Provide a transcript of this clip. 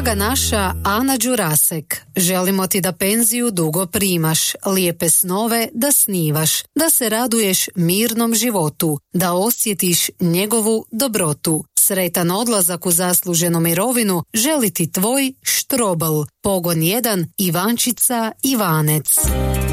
Draga naša Ana Đurasek, želimo ti da penziju dugo primaš, lijepe snove da snivaš, da se raduješ mirnom životu, da osjetiš njegovu dobrotu. Sretan odlazak u zasluženu mirovinu želi ti tvoj Štrobl, Pogon 1, Ivančica, Ivanec.